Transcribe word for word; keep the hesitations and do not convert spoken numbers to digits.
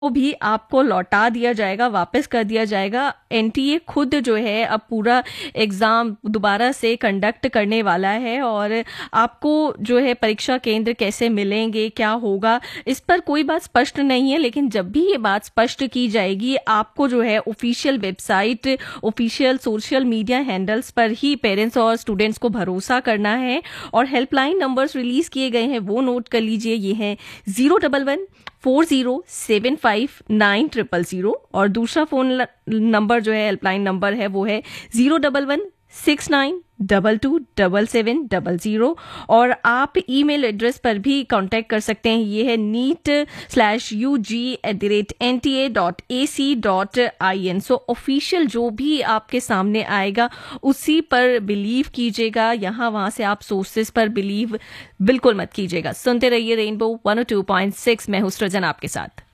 वो भी आपको लौटा दिया जाएगा, वापस कर दिया जाएगा। एनटीए खुद जो है अब पूरा एग्ज़ाम दोबारा से कंडक्ट करने वाला है, और आपको जो है परीक्षा केंद्र कैसे मिलेंगे, क्या होगा, इस पर कोई बात स्पष्ट नहीं है। लेकिन जब भी ये बात स्पष्ट की जाएगी, आपको जो है official website, official social media handles पर ही पेरेंट्स और स्टूडेंट्स को भरोसा करना है। और हेल्पलाइन नंबर्स रिलीज किए गए हैं, वो नोट कर लीजिए। ये है zero double one four zero seven five nine triple zero, और दूसरा फोन नंबर जो है हेल्पलाइन नंबर है वो है zero double one six nine double two double seven double zero. और आप ईमेल एड्रेस पर भी कांटेक्ट कर सकते हैं, ये है NEET slash U ji at the rate N T A dot A C dot I N. So official जो भी आपके सामने आएगा उसी पर बिलीव कीजिएगा, यहाँ वहाँ से आप सोर्सेज पर बिलीव बिल्कुल मत कीजिएगा। सुनते रहिए rainbow one O two point six, मैं हूँ सृजन आपके साथ।